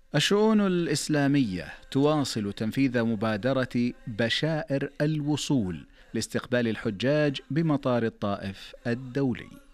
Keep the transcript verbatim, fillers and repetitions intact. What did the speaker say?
الشؤون الإسلامية تواصل تنفيذ مبادرة بشائر الوصول لاستقبال الحجاج بمطار الطائف الدولي.